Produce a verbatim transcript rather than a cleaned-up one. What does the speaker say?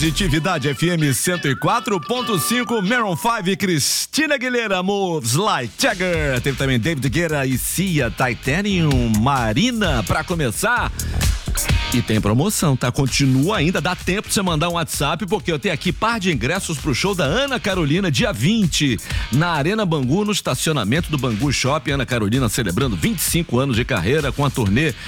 Positividade F M cento e quatro ponto cinco, Maroon cinco, Cristina Aguilera, Moves Like Jagger. Teve também David Guetta e Cia, Titanium, Marina, pra começar. E tem promoção, tá? Continua ainda, dá tempo de você mandar um WhatsApp, porque eu tenho aqui par de ingressos pro show da Ana Carolina, dia vinte, na Arena Bangu, no estacionamento do Bangu Shopping. Ana Carolina celebrando vinte e cinco anos de carreira com a turnê